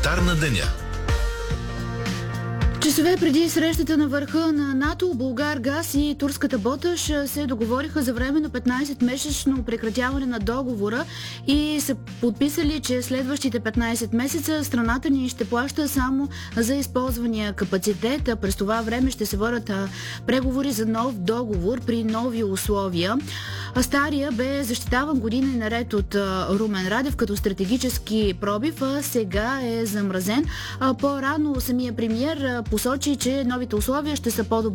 Коментар на деня. Часове преди срещата на върха на НАТО, Булгаргаз и турската Боташ се договориха за временно 15-месечно прекратяване на договора и са подписали, че следващите 15 месеца страната ни ще плаща само за използвания капацитет. През това време ще се водят преговори за нов договор при нови условия. Стария бе защитаван години наред от Румен Радев като стратегически пробив, а сега е замразен. По-рано самия премиер посочи, че новите условия ще са по-добри